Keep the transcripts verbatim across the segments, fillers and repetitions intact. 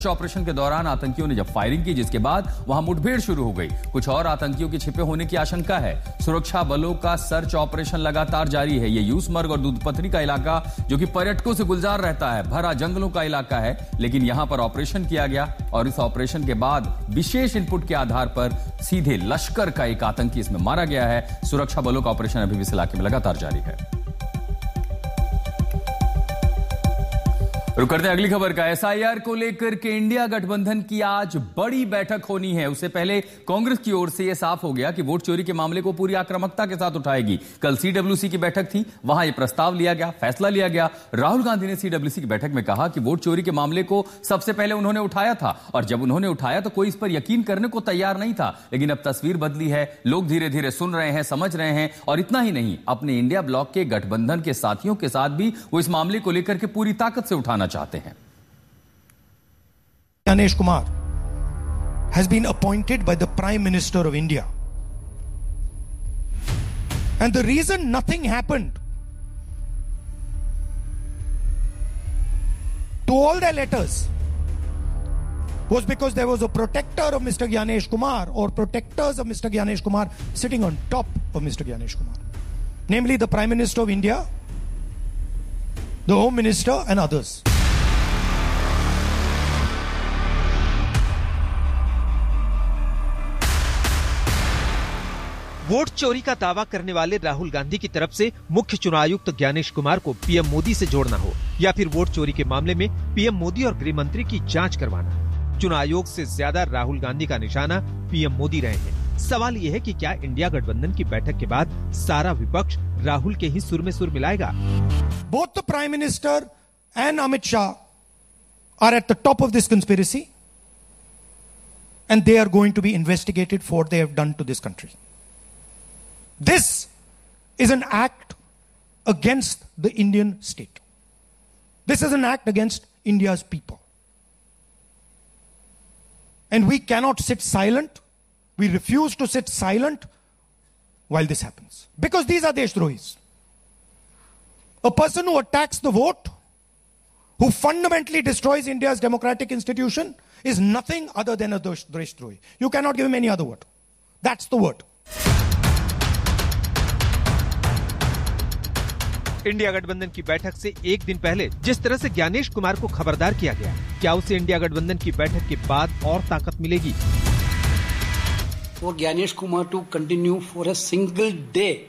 Operation के दौरान आतंकियों ने जब फायरिंग की, जिसके बाद वहां मुठभेड़ शुरू हो गई। कुछ और आतंकियों के छिपे होने की आशंका है। सुरक्षा बलों का सर्च ऑपरेशन लगातार जारी है। ये यूसमर्ग और दूधपथरी का इलाका, जो कि पर्यटकों से गुलजार रहता है, भरा जंगलों का इलाका है, लेकिन यहां पर ऑपरेशन किया गया और इस ऑपरेशन के बाद विशेष इनपुट के आधार पर सीधे लश्कर का एक आतंकी इसमें मारा गया है। सुरक्षा बलों का ऑपरेशन अभी भी इस इलाके में लगातार जारी है। रुक करते हैं अगली खबर का। एसआईआर को लेकर के इंडिया गठबंधन की आज बड़ी बैठक होनी है। उससे पहले कांग्रेस की ओर से यह साफ हो गया कि वोट चोरी के मामले को पूरी आक्रामकता के साथ उठाएगी। कल सीडब्ल्यूसी की बैठक थी, वहां यह प्रस्ताव लिया गया, फैसला लिया गया। राहुल गांधी ने सीडब्ल्यूसी की बैठक में कहा कि वोट चोरी के मामले को सबसे पहले उन्होंने उठाया था और जब उन्होंने उठाया तो कोई इस पर यकीन करने को तैयार नहीं था, लेकिन अब तस्वीर बदली है। लोग धीरे धीरे सुन रहे हैं, समझ रहे हैं और इतना ही नहीं, अपने इंडिया ब्लॉक के गठबंधन के साथियों के साथ भी वो इस मामले को लेकर के पूरी ताकत से उठाना चाहते हैं। Gyanesh Kumar has been appointed by the Prime Minister of India. And the reason nothing happened to all their letters was because there was a protector of Mister Gyanesh Kumar or protectors of Mister Gyanesh Kumar sitting on top of Mister Gyanesh Kumar. Namely the Prime Minister of India, the Home Minister and others. Vote चोरी का दावा करने वाले राहुल गांधी की तरफ से मुख्य चुनाव आयुक्त ज्ञानेश कुमार को पीएम मोदी से जोड़ना हो या फिर वोट चोरी के मामले में पीएम मोदी और गृह मंत्री की जांच करवाना। चुनाव आयोग से ज्यादा राहुल गांधी का निशाना पीएम मोदी रहे हैं। सवाल यह है कि क्या इंडिया गठबंधन की बैठक के बाद सारा विपक्ष राहुल के ही सुर में सुर मिलाएगा? Both the Prime Minister and Amit Shah are at the top of this conspiracy and they are going to be investigated for what they have done to this country. This is an act against the Indian state. This is an act against India's people. And we cannot sit silent. We refuse to sit silent while this happens. Because these are Deshdrohis. A person who attacks the vote, who fundamentally destroys India's democratic institution, is nothing other than a Deshdrohi. You cannot give him any other word. That's the word. India गठबंधन की बैठक से एक दिन पहले जिस तरह से ज्ञानेश कुमार को खबरदार किया गया, क्या उसे इंडिया गठबंधन की बैठक के बाद और ताकत मिलेगी? For Gyanesh Kumar to continue for a single day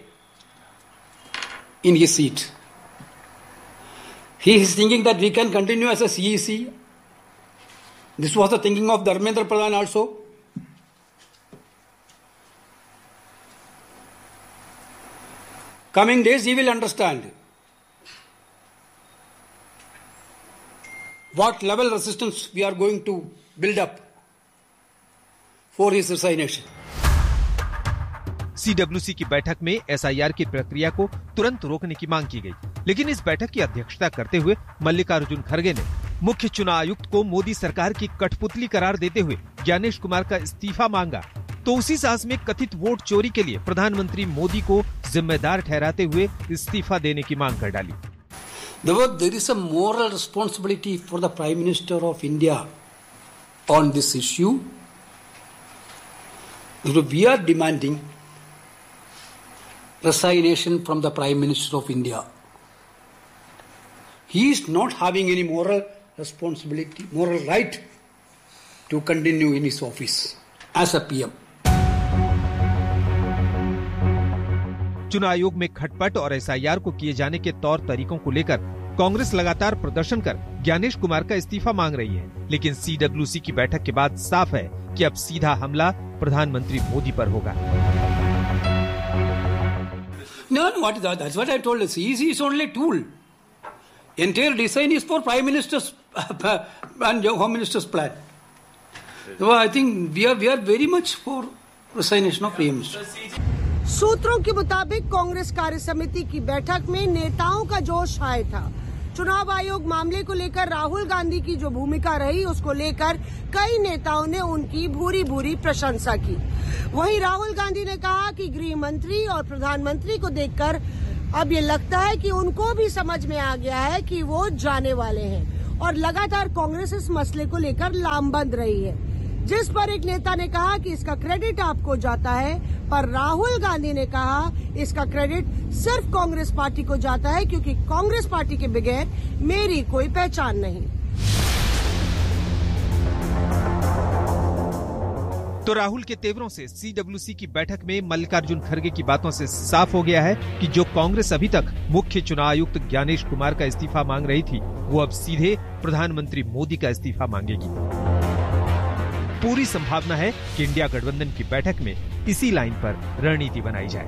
in his seat. He is thinking that we can continue as a C E C. This was the thinking of Dharmendra Pradhan also. Coming days he will understand what level resistance we are going to build up for his resignation. CWC की बैठक में SIR की प्रक्रिया को तुरंत रोकने की मांग की गई, लेकिन इस बैठक की अध्यक्षता करते हुए मल्लिकार्जुन खड़गे ने मुख्य चुनाव आयुक्त को मोदी सरकार की कठपुतली करार देते हुए ज्ञानेश कुमार का इस्तीफा मांगा। तो उसी सांस में कथित वोट चोरी के लिए प्रधानमंत्री मोदी को जिम्मेदार ठहराते हुए इस्तीफा देने की मांग कर डाली। There is a moral responsibility for the Prime Minister of India on this issue. We are demanding resignation from the Prime Minister of India. He is not having any moral responsibility, moral right to continue in his office as a P M. चुनाव आयोग में खटपट और SIR को किए जाने के तौर तरीकों को लेकर कांग्रेस लगातार प्रदर्शन कर ज्ञानेश कुमार का इस्तीफा मांग रही है, लेकिन सीडब्ल्यूसी की बैठक के बाद साफ है कि अब सीधा हमला प्रधानमंत्री मोदी पर होगा। No, no, what, that's what I told you. C E C is only a tool. Entire design is for Prime Minister's and Home Minister's plan. So I think we are we are very much for resignation of Prime Minister. सूत्रों के मुताबिक कांग्रेस कार्य समिति की बैठक में नेताओं का जोश हाय था। चुनाव आयोग मामले को लेकर राहुल गांधी की जो भूमिका रही, उसको लेकर कई नेताओं ने उनकी भूरी भूरी प्रशंसा की। वहीं राहुल गांधी ने कहा कि गृह मंत्री और प्रधानमंत्री को देखकर अब ये लगता है कि उनको भी समझ में आ गया है कि वो जाने वाले हैं और लगातार कांग्रेस इस मसले को लेकर लामबंद रही है, जिस पर एक नेता ने कहा कि इसका क्रेडिट आपको जाता है, पर राहुल गांधी ने कहा इसका क्रेडिट सिर्फ कांग्रेस पार्टी को जाता है, क्योंकि कांग्रेस पार्टी के बगैर मेरी कोई पहचान नहीं। तो राहुल के तेवरों से सीडब्ल्यूसी की बैठक में मल्लिकार्जुन खड़गे की बातों से साफ हो गया है कि जो कांग्रेस अभी तक मुख्य चुनाव आयुक्त ज्ञानेश कुमार का इस्तीफा मांग रही थी, वो अब सीधे प्रधानमंत्री मोदी का इस्तीफा मांगेगी। पूरी संभावना है कि इंडिया गठबंधन की बैठक में इसी लाइन पर रणनीति बनाई जाए।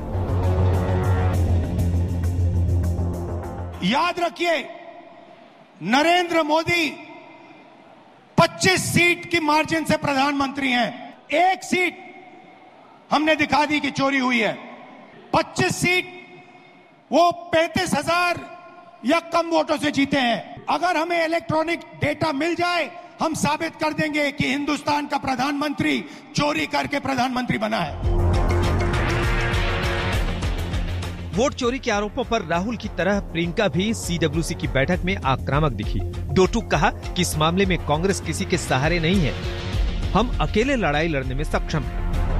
याद रखिए, नरेंद्र मोदी पच्चीस सीट की मार्जिन से प्रधानमंत्री हैं। एक सीट हमने दिखा दी कि चोरी हुई है। पच्चीस सीट वो पैंतीस हजार या कम वोटों से जीते हैं। अगर हमें इलेक्ट्रॉनिक डेटा मिल जाए, हम साबित कर देंगे कि हिंदुस्तान का प्रधानमंत्री चोरी करके प्रधानमंत्री बना है। वोट चोरी के आरोपों पर राहुल की तरह प्रियंका भी सीडब्ल्यूसी की बैठक में आक्रामक दिखी। दो टूक कहा कि इस मामले में कांग्रेस किसी के सहारे नहीं है, हम अकेले लड़ाई लड़ने में सक्षम हैं।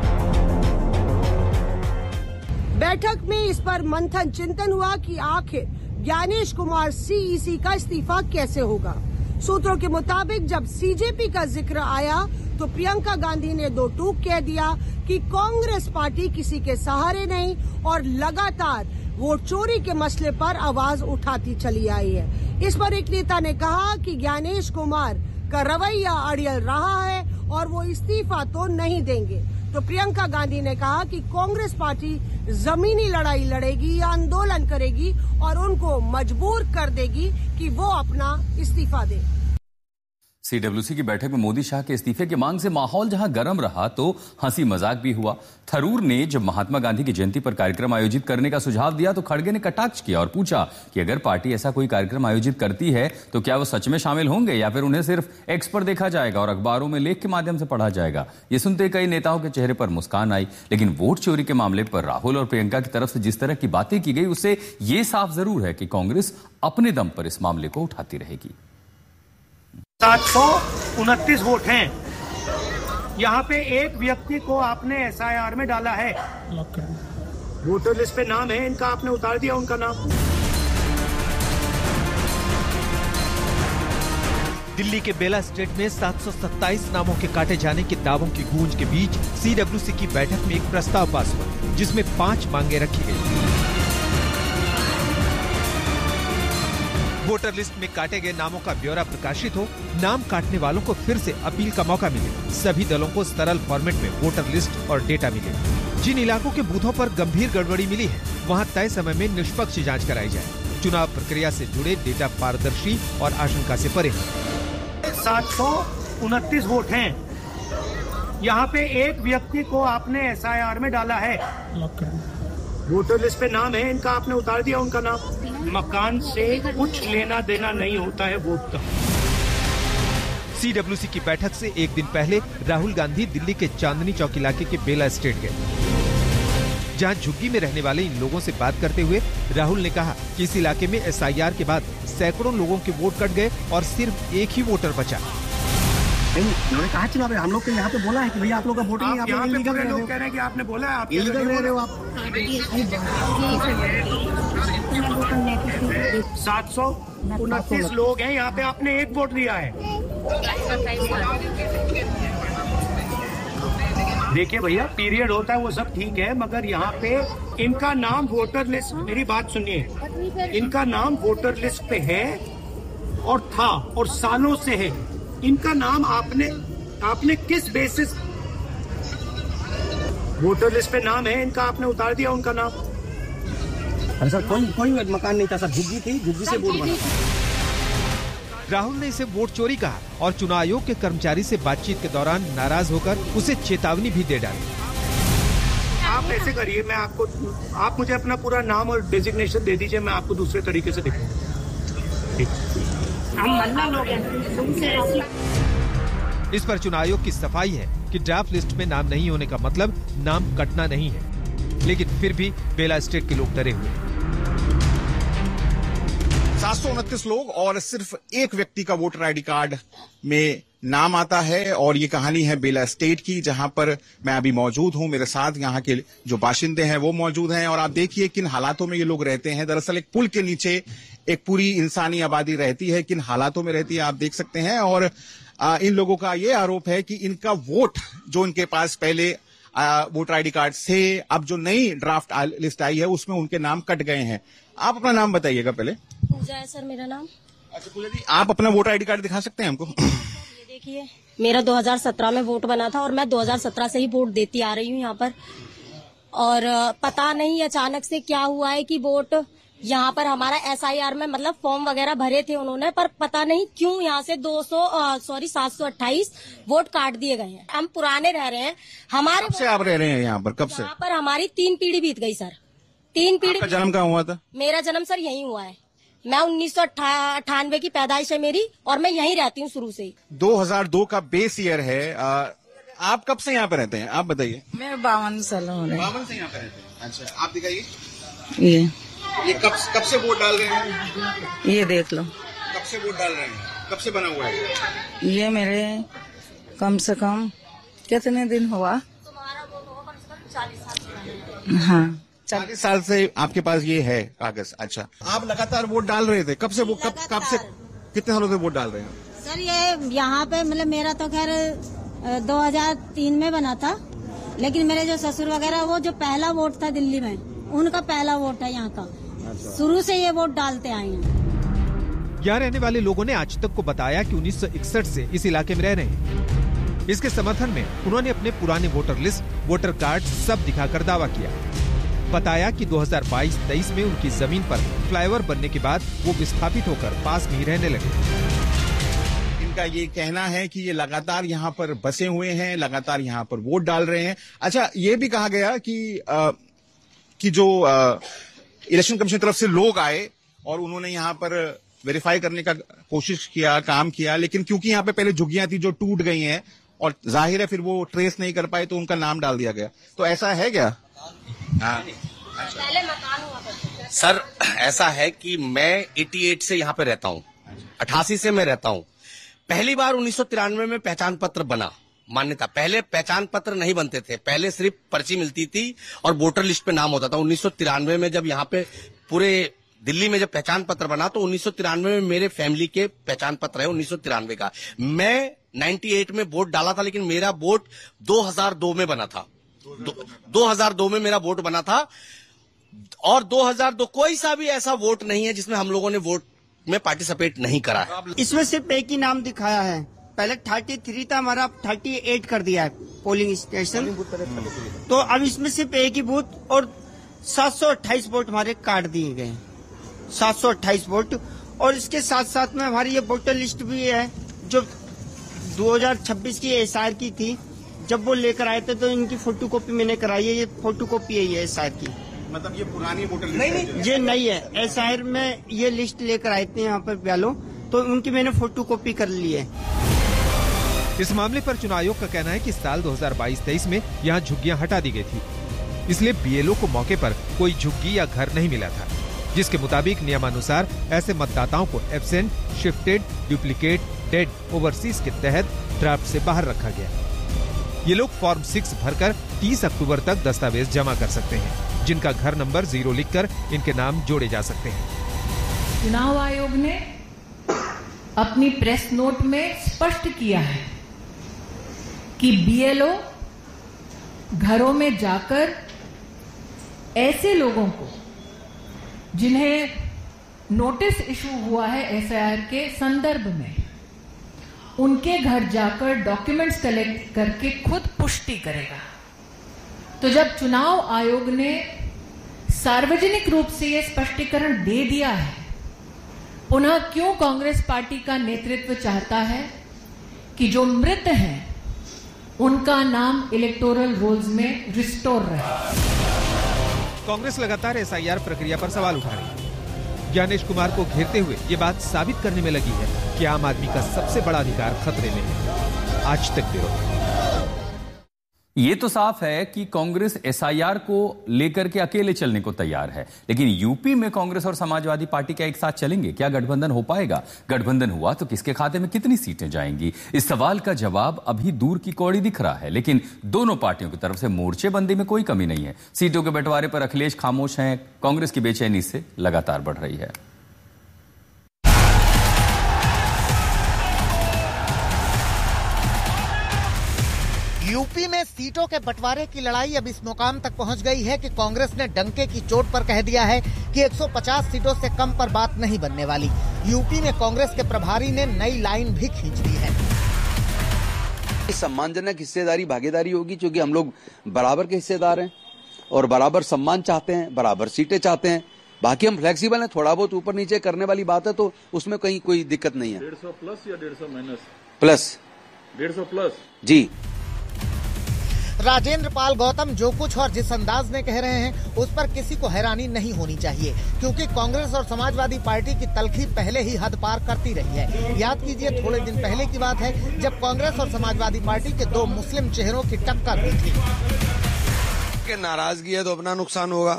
बैठक में इस पर मंथन चिंतन हुआ कि आखिर ज्ञानेश कुमार सीईसी का इस्तीफा कैसे होगा। सूत्रों के मुताबिक जब सीजेपी का जिक्र आया तो प्रियंका गांधी ने दो टूक कह दिया कि कांग्रेस पार्टी किसी के सहारे नहीं और लगातार वोट चोरी के मसले पर आवाज उठाती चली आई है। इस पर एक नेता ने कहा कि ज्ञानेश कुमार का रवैया अड़ियल रहा है और वो इस्तीफा तो नहीं देंगे। तो प्रियंका गांधी ने कहा कि कांग्रेस पार्टी जमीनी लड़ाई लड़ेगी, आंदोलन करेगी और उनको मजबूर कर देगी कि वो अपना इस्तीफा दे। सीडब्ल्यूसी की बैठक में मोदी शाह के इस्तीफे की मांग से माहौल जहां गर्म रहा तो हंसी मजाक भी हुआ। थरूर ने जब महात्मा गांधी की जयंती पर कार्यक्रम आयोजित करने का सुझाव दिया तो खड़गे ने कटाक्ष किया और पूछा कि अगर पार्टी ऐसा कोई कार्यक्रम आयोजित करती है तो क्या वो सच में शामिल होंगे या फिर उन्हें सिर्फ एक्स पर देखा जाएगा और अखबारों में लेख के माध्यम से पढ़ा जाएगा। ये सुनते कई नेताओं के चेहरे पर मुस्कान आई, लेकिन वोट चोरी के मामले पर राहुल और प्रियंका की तरफ से जिस तरह की बातें की गई उससे ये साफ जरूर है कि कांग्रेस अपने दम पर इस मामले को उठाती रहेगी। सात सौ उनतीस वोट हैं। यहाँ पे एक व्यक्ति को आपने एसआईआर में डाला है, वोटर लिस्ट पे नाम है इनका, आपने उतार दिया उनका नाम। दिल्ली के बेला स्टेट में सात सौ सत्ताईस नामों के काटे जाने के दावों की गूंज के बीच सीडब्ल्यूसी की बैठक में एक प्रस्ताव पास हुआ जिसमें पांच मांगे रखी गई। वोटर लिस्ट में काटे गए नामों का ब्यौरा प्रकाशित हो, नाम काटने वालों को फिर से अपील का मौका मिले, सभी दलों को सरल फॉर्मेट में वोटर लिस्ट और डेटा मिले। जिन इलाकों के बूथों पर गंभीर गड़बड़ी मिली है वहां तय समय में निष्पक्ष जांच कराई जाए। चुनाव प्रक्रिया से जुड़े डेटा पारदर्शी और आशंका से परे है। सात सौ उनतीस वोट हैं। यहाँ पे एक व्यक्ति को आपने एसआईआर में डाला है, वोटर लिस्ट पे नाम है इनका, आपने उतार दिया उनका नाम। मकान से कुछ लेना देना नहीं होता है वोट का। सीडब्ल्यूसी की बैठक से एक दिन पहले राहुल गांधी दिल्ली के चांदनी चौक इलाके के बेला स्टेट गए, जहां झुग्गी में रहने वाले इन लोगों से बात करते हुए राहुल ने कहा कि इस इलाके में एसआईआर के बाद सैकड़ों लोगों के वोट कट गए और सिर्फ एक ही वोटर बचा। उन्होंने कहा चुनाव हम लोग के यहाँ पे बोला है कि भैया आप लोग का वोटिंग आप यहाँ पे पूरे लोग कह रहे हैं कि आपने बोला है आप इलीगल रह रहे हो आप। सात सौ उनतीस लोग हैं यहाँ पे, आपने एक वोट दिया है। देखिए भैया, पीरियड होता है वो सब ठीक है, मगर यहाँ पे इनका नाम वोटर लिस्ट, मेरी बात सुनिए, इनका नाम वोटर लिस्ट पे है और था और सालों से है। इनका नाम आपने आपने किस बेसिस, वोटर लिस्ट पे नाम है इनका, आपने उतार दिया उनका नाम। अरे सर कोई कोई मकान नहीं था सर, झुग्गी थी, झुग्गी से वोट बना। राहुल ने इसे वोट चोरी कहा और चुनाव आयोग के कर्मचारी से बातचीत के दौरान नाराज होकर उसे चेतावनी भी दे डाली। आप ऐसे करिए, मैं आपको, आप मुझे अपना पूरा नाम और डेजिग्नेशन दे दीजिए, मैं आपको दूसरे तरीके से दिखाऊंगा। हम मल्ला लोग हैं। इस पर चुनाव आयोग की सफाई है कि ड्राफ्ट लिस्ट में नाम नहीं होने का मतलब नाम कटना नहीं है, लेकिन फिर भी बेला स्टेट के लोग डरे हुए। सात सौ उनतीस लोग और सिर्फ एक व्यक्ति का वोटर आईडी कार्ड में नाम आता है। और ये कहानी है बेला स्टेट की, जहां पर मैं अभी मौजूद हूं। मेरे साथ यहाँ के जो बाशिंदे हैं वो मौजूद हैं और आप देखिए किन हालातों में ये लोग रहते हैं। दरअसल एक पुल के नीचे एक पूरी इंसानी आबादी रहती है, किन हालातों में रहती है आप देख सकते हैं। और आ, इन लोगों का ये आरोप है कि इनका वोट जो इनके पास पहले वोटर आईडी कार्ड से अब जो नई ड्राफ्ट लिस्ट आई है उसमें उनके नाम कट गए हैं। आप अपना नाम बताइएगा पहले। पूजा है सर मेरा नाम। अच्छा पूजा जी, आप अपना वोटर आईडी कार्ड दिखा सकते हैं हमको? ये देखिए, मेरा दो हज़ार सत्रह में वोट बना था और मैं दो हज़ार सत्रह से ही वोट देती आ रही हूँ यहाँ पर। और पता नहीं अचानक से क्या हुआ है कि वोट यहाँ पर हमारा एसआईआर में मतलब फॉर्म वगैरह भरे थे उन्होंने, पर पता नहीं क्यों यहाँ से दो सौ सॉरी सात सौ अट्ठाईस वोट काट दिए गए हैं। हम पुराने रह रहे हैं। हमारे कब से आप रह रहे हैं यहाँ पर? कब से? यहाँ पर हमारी तीन पीढ़ी बीत गई सर। तीन पीढ़ी। आपका जन्म कहाँ हुआ था? मेरा जन्म सर यहीं हुआ है। मैं उन्नीस सौ अट्ठानवे की पैदाइश है मेरी और मैं यहीं रहती हूँ शुरू से ही। दो हज़ार दो का बेस ईयर है। आ, आप कब से यहाँ पे रहते हैं? आप बताइए। मैं बावन साल हो रहे। बावन से यहाँ पे रहते हैं? अच्छा, आप दिखाइए। ये ये कब कब से वोट डाल रहे हैं? ये देख लो। कब से वोट डाल रहे हैं? कब से बना हुआ है? ये मेरे कम से कम कितने दिन हुआ? हाँ, चालीस साल से आपके पास ये है कागज। अच्छा, आप लगातार वोट डाल रहे थे? कब से वो कब कब से कितने सालों से वोट डाल रहे हैं? सर ये यहाँ पे मतलब मेरा तो खैर दो हज़ार तीन में बना था, लेकिन मेरे जो ससुर वगैरह वो जो पहला वोट था दिल्ली में, उनका पहला वोट है यहाँ का। शुरू से ये वोट डालते आए हैं। यहाँ रहने वाले लोगों ने आज तक को बताया कि उन्नीस सौ इकसठ से इस इलाके में रह रहे हैं। इसके समर्थन में उन्होंने अपने पुराने वोटर लिस्ट, वोटर कार्ड सब दिखाकर दावा किया। बताया कि दो हज़ार बाईस तेईस में उनकी जमीन पर फ्लाईओवर बनने के बाद वो विस्थापित होकर पास में ही रहने लगे। इनका ये कहना है कि ये लगातार यहाँ पर बसे हुए हैं, लगातार यहाँ पर वोट डाल रहे हैं। अच्छा, ये भी कहा गया कि आ, कि जो इलेक्शन कमीशन तरफ से लोग आए और उन्होंने यहाँ पर वेरीफाई करने का कोशिश किया, काम किया, लेकिन क्योंकि यहाँ पे पहले झुग्गियां थी जो टूट गई हैं और जाहिर है फिर वो ट्रेस नहीं कर पाए तो उनका नाम डाल दिया गया। तो ऐसा है क्या? हाँ। पहले मकान हुआ करते थे। सर ऐसा है कि मैं अठासी से यहाँ पे रहता हूँ, अठासी से मैं रहता हूँ। पहली बार उन्नीस सौ तिरानवे में पहचान पत्र बना, मान्यता। पहले पहचान पत्र नहीं बनते थे, पहले सिर्फ पर्ची मिलती थी और वोटर लिस्ट पे नाम होता था। उन्नीस सौ तिरानवे में जब यहाँ पे पूरे दिल्ली में जब पहचान पत्र बना तो उन्नीस सौ तिरानवे में मेरे फैमिली के पहचान पत्र है उन्नीस सौ तिरानवे का। मैं अट्ठानवे में वोट डाला था, लेकिन मेरा वोट दो हज़ार दो में बना था। दो हज़ार दो में मेरा वोट बना था और दो हज़ार दो कोई सा भी ऐसा वोट नहीं है जिसमें हम लोगों ने वोट में पार्टिसिपेट नहीं करा है। इसमें सिर्फ एक ही नाम दिखाया है। पहले तैंतीस था हमारा, अड़तीस कर दिया है पोलिंग स्टेशन। तो अब इसमें सिर्फ एक ही बूथ और सात सौ अट्ठाईस वोट हमारे काट दिए गए, सात सौ अट्ठाईस वोट। और इसके साथ साथ में हमारी ये वोटर लिस्ट भी है जो दो हज़ार छब्बीस की एसआईआर की थी। जब वो लेकर आए थे तो इनकी फोटोकॉपी मैंने कराई है। ये फोटोकॉपी है ये एसआईआर की। मतलब ये पुरानी वोटर लिस्ट नहीं, नहीं, ये नहीं है। एसआईआर में ये लिस्ट लेकर आए थे यहाँ पर ब्यालो, तो उनकी मैंने फोटोकॉपी कर ली है। इस मामले पर चुनाव आयोग का कहना है कि साल दो हज़ार बाईस तेईस में यहाँ झुग्गियां हटा दी गई थी, इसलिए बीएलओ को मौके पर कोई झुग्गी या घर नहीं मिला था, जिसके मुताबिक नियमानुसार ऐसे मतदाताओं को absent, shifted, duplicate, dead, overseas के तहत ड्राफ्ट से बाहर रखा गया। ये लोग फॉर्म सिक्स भरकर तीस अक्टूबर तक दस्तावेज जमा कर सकते हैं, जिनका घर नंबर जीरो लिखकर इनके नाम जोड़े जा सकते हैं। चुनाव आयोग ने अपनी प्रेस नोट में स्पष्ट किया है कि बीएलओ घरों में जाकर ऐसे लोगों को जिन्हें नोटिस इशू हुआ है एसआईआर के संदर्भ में, उनके घर जाकर डॉक्यूमेंट्स कलेक्ट करके खुद पुष्टि करेगा। तो जब चुनाव आयोग ने सार्वजनिक रूप से यह स्पष्टीकरण दे दिया है, पुनः क्यों कांग्रेस पार्टी का नेतृत्व चाहता है कि जो मृत हैं उनका नाम इलेक्टोरल रोल्स में रिस्टोर रहे? कांग्रेस लगातार एसआईआर प्रक्रिया पर सवाल उठा रही है। ज्ञानेश कुमार को घेरते हुए ये बात साबित करने में लगी है कि आम आदमी का सबसे बड़ा अधिकार खतरे में है। आज तक ब्यूरो। ये तो साफ है कि कांग्रेस एसआईआर को लेकर के अकेले चलने को तैयार है, लेकिन यूपी में कांग्रेस और समाजवादी पार्टी क्या एक साथ चलेंगे? क्या गठबंधन हो पाएगा? गठबंधन हुआ तो किसके खाते में कितनी सीटें जाएंगी? इस सवाल का जवाब अभी दूर की कौड़ी दिख रहा है, लेकिन दोनों पार्टियों की तरफ से मोर्चेबंदी में कोई कमी नहीं है। सीटों के बंटवारे पर अखिलेश खामोश हैं, कांग्रेस की बेचैनी से लगातार बढ़ रही है। यूपी में सीटों के बंटवारे की लड़ाई अब इस मुकाम तक पहुंच गई है कि कांग्रेस ने डंके की चोट पर कह दिया है कि एक सौ पचास सीटों से कम पर बात नहीं बनने वाली। यूपी में कांग्रेस के प्रभारी ने नई लाइन भी खींच दी है। सम्मानजनक हिस्सेदारी भागीदारी होगी, क्योंकि हम लोग बराबर के हिस्सेदार हैं और बराबर सम्मान चाहते हैं, बराबर सीटें चाहते हैं। बाकी हम फ्लेक्सिबल हैं, थोड़ा बहुत ऊपर नीचे करने वाली बात है तो उसमें कहीं कोई दिक्कत नहीं है। डेढ़ सौ प्लस या डेढ़ सौ माइनस? प्लस। डेढ़ सौ प्लस जी। राजेंद्र पाल गौतम जो कुछ और जिस अंदाज में कह रहे हैं उस पर किसी को हैरानी नहीं होनी चाहिए, क्योंकि कांग्रेस और समाजवादी पार्टी की तलखी पहले ही हद पार करती रही है। याद कीजिए, थोड़े दिन पहले की बात है जब कांग्रेस और समाजवादी पार्टी के दो मुस्लिम चेहरों की टक्कर हुई थी। कि नाराजगी है तो अपना नुकसान होगा।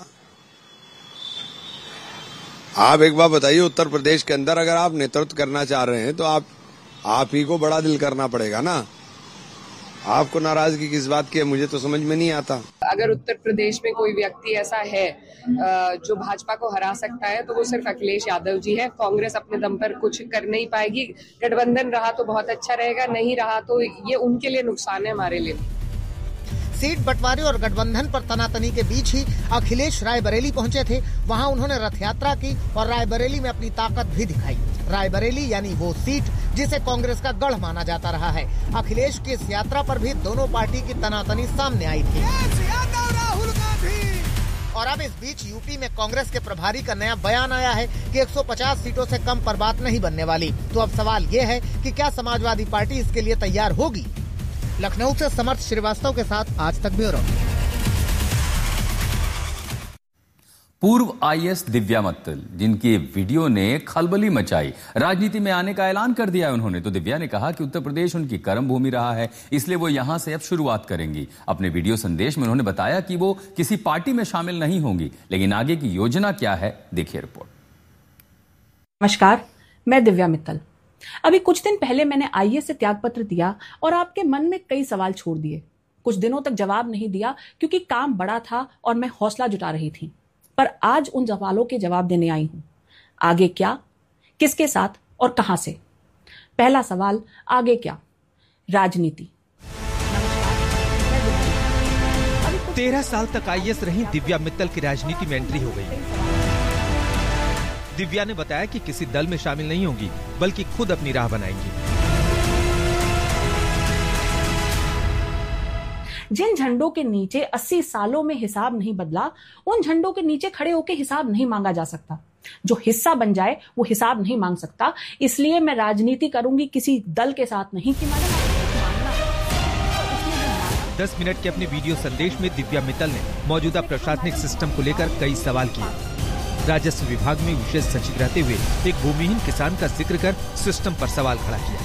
आप एक बात बताइए, उत्तर प्रदेश के अंदर अगर आप नेतृत्व करना चाह रहे हैं तो आप आप ही को बड़ा दिल करना पड़ेगा ना। आपको नाराजगी किस बात की है, मुझे तो समझ में नहीं आता। अगर उत्तर प्रदेश में कोई व्यक्ति ऐसा है जो भाजपा को हरा सकता है तो वो सिर्फ अखिलेश यादव जी है। कांग्रेस अपने दम पर कुछ कर नहीं पाएगी। गठबंधन रहा तो बहुत अच्छा रहेगा, नहीं रहा तो ये उनके लिए नुकसान है, हमारे लिए। सीट बंटवारे और गठबंधन पर तनातनी के बीच ही अखिलेश रायबरेली पहुंचे थे। वहां उन्होंने रथ यात्रा की और रायबरेली में अपनी ताकत भी दिखाई। रायबरेली यानी वो सीट जिसे कांग्रेस का गढ़ माना जाता रहा है। अखिलेश की इस यात्रा पर भी दोनों पार्टी की तनातनी सामने आई थी। राहुल गांधी। और अब इस बीच यूपी में कांग्रेस के प्रभारी का नया बयान आया है कि एक सौ पचास सीटों से कम पर बात नहीं बनने वाली। तो अब सवाल ये है कि क्या समाजवादी पार्टी इसके लिए तैयार होगी? लखनऊ से समर्थ श्रीवास्तव के साथ आज तक ब्यूरो। पूर्व आईएएस दिव्या मित्तल, जिनकी वीडियो ने खलबली मचाई, राजनीति में आने का ऐलान कर दिया है उन्होंने। तो दिव्या ने कहा कि उत्तर प्रदेश उनकी कर्म भूमि रहा है, इसलिए वो यहां से अब शुरुआत करेंगी। अपने वीडियो संदेश में उन्होंने बताया कि वो किसी पार्टी में शामिल नहीं होंगी, लेकिन आगे की योजना क्या है, देखिए रिपोर्ट। नमस्कार, मैं दिव्या मित्तल। अभी कुछ दिन पहले मैंने आईएएस से त्यागपत्र दिया और आपके मन में कई सवाल छोड़ दिए। कुछ दिनों तक जवाब नहीं दिया क्योंकि काम बड़ा था और मैं हौसला जुटा रही थी, पर आज उन सवालों के जवाब देने आई हूं। आगे क्या, किसके साथ और कहां से? पहला सवाल, आगे क्या? राजनीति। तेरह साल तक आईएएस रही दिव्या मित्तल की राजनीति में एंट्री हो गई। दिव्या ने बताया कि किसी दल में शामिल नहीं होंगी, बल्कि खुद अपनी राह बनाएंगी। जिन झंडों के नीचे अस्सी सालों में हिसाब नहीं बदला, उन झंडों के नीचे खड़े होकर हिसाब नहीं मांगा जा सकता। जो हिस्सा बन जाए वो हिसाब नहीं मांग सकता। इसलिए मैं राजनीति करूंगी, किसी दल के साथ नहीं कि मैडम दस मिनट के अपने वीडियो संदेश में दिव्या मित्तल ने मौजूदा प्रशासनिक सिस्टम को लेकर कई सवाल किए। राजस्व विभाग में विशेष सचिव रहते हुए एक भूमिहीन किसान का जिक्र कर सिस्टम पर सवाल खड़ा किया।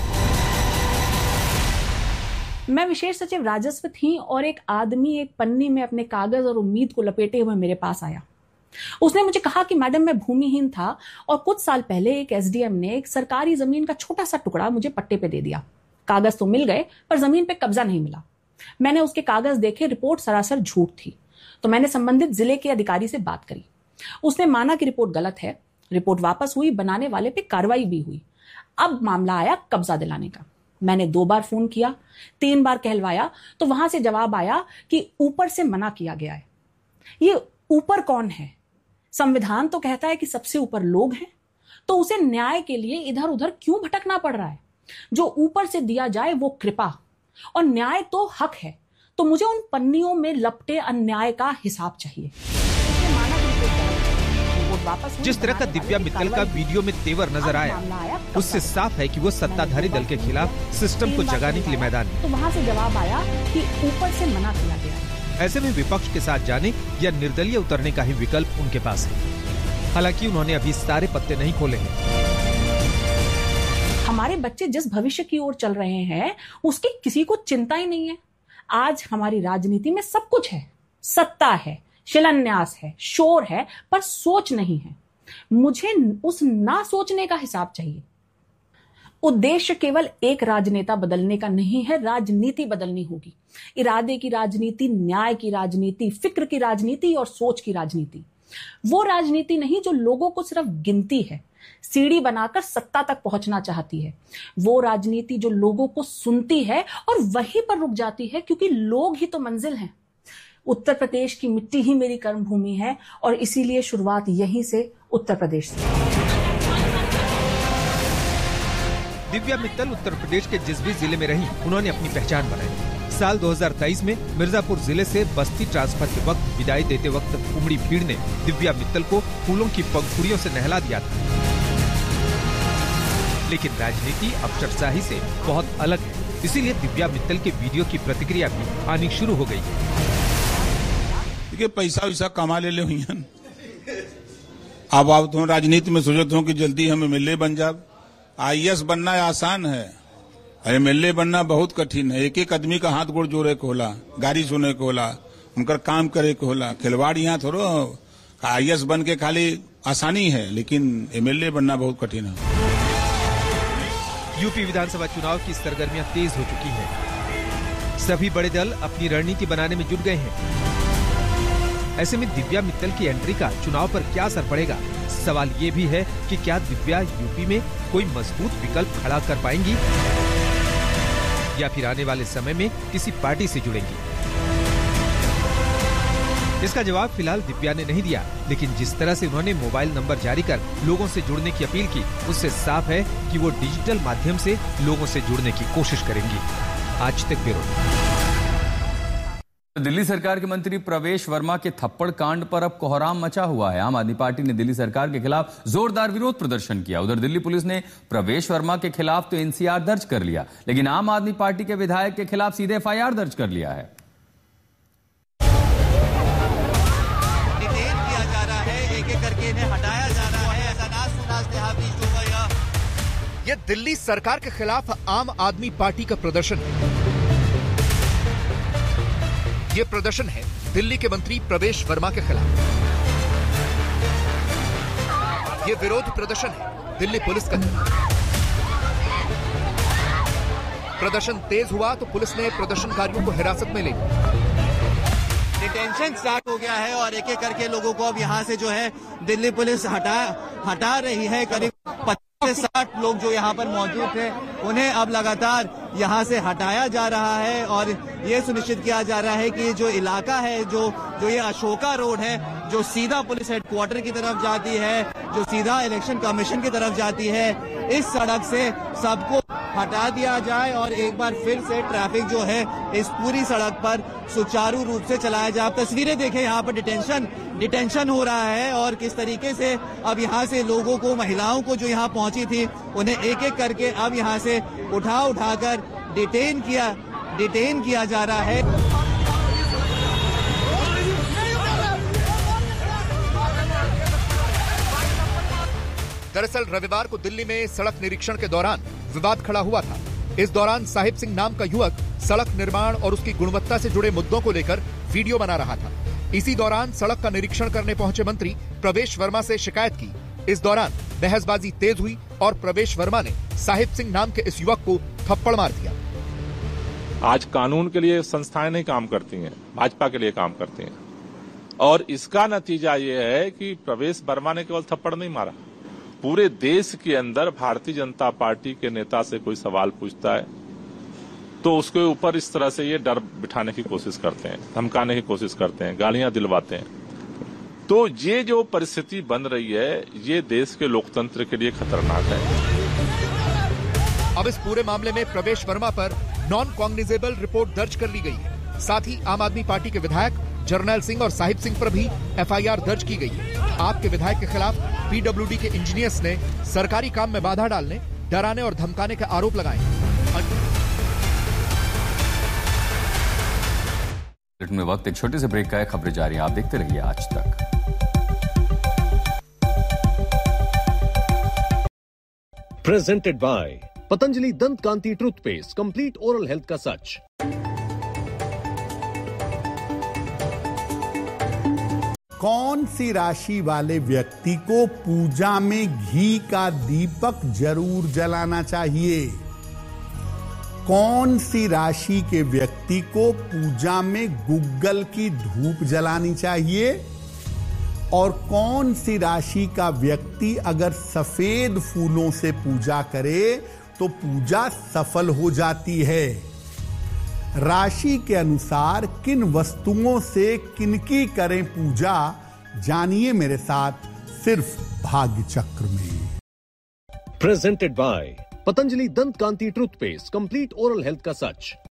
मैं विशेष सचिव राजस्व थी और एक आदमी एक पन्नी में अपने कागज और उम्मीद को लपेटे हुए मेरे पास आया। उसने मुझे कहा कि मैडम मैं भूमिहीन था और कुछ साल पहले एक एसडीएम ने एक सरकारी जमीन का छोटा सा टुकड़ा मुझे पट्टे पे दे दिया। कागज तो मिल गए पर जमीन पे कब्जा नहीं मिला। मैंने उसके कागज देखे, रिपोर्ट सरासर झूठ थी। तो मैंने संबंधित जिले के अधिकारी से बात करी। उसने माना कि रिपोर्ट गलत है। रिपोर्ट वापस हुई, बनाने वाले पे कार्रवाई भी हुई। अब मामला आया कब्जा दिलाने का। मैंने दो बार फोन किया, तीन बार कहलवाया, तो वहां से जवाब आया कि ऊपर से मना किया गया है। ये ऊपर कौन है? संविधान तो कहता है कि सबसे ऊपर लोग हैं, तो उसे न्याय के लिए इधर उधर क्यों भटकना पड़ रहा है? जो ऊपर से दिया जाए वो कृपा, और न्याय तो हक है। तो मुझे उन पन्नियों में लपटे अन्याय का हिसाब चाहिए। जिस तरह का दिव्या मित्तल का वीडियो में तेवर नजर आया, उससे साफ है कि वो सत्ताधारी दल के खिलाफ सिस्टम को जगाने के लिए मैदान में। तो वहाँ से जवाब आया कि ऊपर से मना किया गया। ऐसे में विपक्ष के साथ जाने या निर्दलीय उतरने का ही विकल्प उनके पास है। हालांकि उन्होंने अभी सारे पत्ते नहीं खोले हैं। हमारे बच्चे जिस भविष्य की ओर चल रहे हैं उसकी किसी को चिंता ही नहीं है। आज हमारी राजनीति में सब कुछ है, सत्ता है, शिलान्यास है, शोर है, पर सोच नहीं है। मुझे उस ना सोचने का हिसाब चाहिए। उद्देश्य केवल एक राजनेता बदलने का नहीं है, राजनीति बदलनी होगी। इरादे की राजनीति, न्याय की राजनीति, फिक्र की राजनीति और सोच की राजनीति। वो राजनीति नहीं जो लोगों को सिर्फ गिनती है, सीढ़ी बनाकर सत्ता तक पहुंचना चाहती है। वो राजनीति जो लोगों को सुनती है और वहीं पर रुक जाती है, क्योंकि लोग ही तो मंजिल हैं। उत्तर प्रदेश की मिट्टी ही मेरी कर्मभूमि है और इसीलिए शुरुआत यहीं से, उत्तर प्रदेश से। दिव्या मित्तल उत्तर प्रदेश के जिस भी जिले में रही, उन्होंने अपनी पहचान बनाई। साल दो हज़ार तेईस में मिर्जापुर जिले से बस्ती ट्रांसफर के वक्त विदाई देते वक्त उमड़ी भीड़ ने दिव्या मित्तल को फूलों की पंखुड़ियों से नहला दिया था। लेकिन राजनीति अफसरशाही से बहुत अलग है, इसीलिए दिव्या मित्तल के वीडियो की प्रतिक्रिया भी आनी शुरू हो गई। देखिए, पैसा वैसा कमा ले ले हुई अब आप तो राजनीति में सोचते हो कि जल्दी हम एम एल ए बन जाए। आई ए एस बनना आसान है, एम एल ए बनना बहुत कठिन है। एक एक आदमी का हाथ गोड़ जोड़े को होला, गाड़ी सुने को होला, उनका काम करे को होला। खिलवाड़ यहाँ थोड़ो आई ए एस बन के खाली आसानी है, लेकिन एम एल ए बनना बहुत कठिन है। यूपी विधानसभा चुनाव की सरगर्मियां तेज हो चुकी हैं। सभी बड़े दल अपनी रणनीति बनाने में जुट गए हैं। ऐसे में दिव्या मित्तल की एंट्री का चुनाव पर क्या असर पड़ेगा? सवाल ये भी है कि क्या दिव्या यूपी में कोई मजबूत विकल्प खड़ा कर पाएंगी या फिर आने वाले समय में किसी पार्टी से जुड़ेंगी? इसका जवाब फिलहाल दिव्या ने नहीं दिया, लेकिन जिस तरह से उन्होंने मोबाइल नंबर जारी कर लोगों से जुड़ने की अपील की, उससे साफ है कि वो डिजिटल माध्यम से लोगों से जुड़ने की कोशिश करेंगी। आज तक ब्यूरो। दिल्ली सरकार के मंत्री प्रवेश वर्मा के थप्पड़ कांड पर अब कोहराम मचा हुआ है। आम आदमी पार्टी ने दिल्ली सरकार के खिलाफ जोरदार विरोध प्रदर्शन किया। उधर दिल्ली पुलिस ने प्रवेश वर्मा के खिलाफ तो एन सी आर दर्ज कर लिया, लेकिन आम आदमी पार्टी के विधायक के खिलाफ सीधे एफ आई आर दर्ज कर लिया है। डिटेन किया जा रहा है, एक एक करके इन्हें हटाया जा रहा है। ऐसा नाच सुनाच हाफिज जो गया। यह दिल्ली सरकार के खिलाफ आम आदमी पार्टी का प्रदर्शन है। ये प्रदर्शन है दिल्ली के मंत्री प्रवेश वर्मा के खिलाफ। ये विरोध प्रदर्शन है दिल्ली पुलिस का। प्रदर्शन तेज हुआ तो पुलिस ने प्रदर्शनकारियों को हिरासत में ले लिया। डिटेंशन स्टार्ट हो गया है और एक एक करके लोगों को अब यहाँ से जो है दिल्ली पुलिस हटा हटा रही है। करीब पचास से साठ लोग जो यहाँ पर मौजूद थे, उन्हें अब लगातार यहाँ से हटाया जा रहा है और ये सुनिश्चित किया जा रहा है कि जो इलाका है, जो जो ये अशोका रोड है, जो सीधा पुलिस हेडक्वार्टर की तरफ जाती है, जो सीधा इलेक्शन कमीशन की तरफ जाती है, इस सड़क से सबको हटा दिया जाए और एक बार फिर से ट्रैफिक जो है इस पूरी सड़क पर सुचारू रूप से चलाया जाए। आप तस्वीरें देखें, यहाँ पर डिटेंशन डिटेंशन हो रहा है और किस तरीके से अब यहाँ से लोगों को, महिलाओं को जो यहाँ पहुंची थी, उन्हें एक एक करके अब यहाँ से उठा उठाकर डिटेन किया डिटेन किया जा रहा है। दरअसल रविवार को दिल्ली में सड़क निरीक्षण के दौरान विवाद खड़ा हुआ था। इस दौरान साहिब सिंह नाम का युवक सड़क निर्माण और उसकी गुणवत्ता से जुड़े मुद्दों को लेकर वीडियो बना रहा था। इसी दौरान सड़क का निरीक्षण करने पहुंचे मंत्री प्रवेश वर्मा से शिकायत की। इस दौरान बहसबाजी तेज हुई और प्रवेश वर्मा ने साहिब सिंह नाम के इस युवक को थप्पड़ मार दिया। आज कानून के लिए संस्थाएं नहीं काम करती हैं, भाजपा के लिए काम करती हैं और इसका नतीजा ये है कि प्रवेश वर्मा ने केवल थप्पड़ नहीं मारा, पूरे देश के अंदर भारतीय जनता पार्टी के नेता से कोई सवाल पूछता है तो उसके ऊपर इस तरह से ये डर बिठाने की कोशिश करते हैं, धमकाने की कोशिश करते हैं, गालियां दिलवाते हैं। तो ये जो परिस्थिति बन रही है, ये देश के लोकतंत्र के लिए खतरनाक है। अब इस पूरे मामले में प्रवेश वर्मा पर नॉन कॉग्निजेबल रिपोर्ट दर्ज कर ली गई है। साथ ही आम आदमी पार्टी के विधायक जर्नैल सिंह और साहिब सिंह पर भी एफ आई आर दर्ज की गई है। आपके विधायक के खिलाफ पी डब्ल्यू डी के इंजीनियर्स ने सरकारी काम में बाधा डालने, डराने और धमकाने के आरोप लगाए। में वक्त एक छोटे से ब्रेक का है, खबरें जारी हैं, आप देखते रहिए आज तक। प्रेजेंटेड बाय पतंजलि दंत कांति टूथपेस्ट, कंप्लीट ओरल हेल्थ का सच। कौन सी राशि वाले व्यक्ति को पूजा में घी का दीपक जरूर जलाना चाहिए? कौन सी राशि के व्यक्ति को पूजा में गुग्गल की धूप जलानी चाहिए? और कौन सी राशि का व्यक्ति अगर सफेद फूलों से पूजा करे तो पूजा सफल हो जाती है? राशि के अनुसार किन वस्तुओं से किनकी करें पूजा, जानिए मेरे साथ सिर्फ भाग्य चक्र में। प्रेजेंटेड बाय पतंजलि दंत कांति टूथपेस्ट, कंप्लीट ओरल हेल्थ का सच।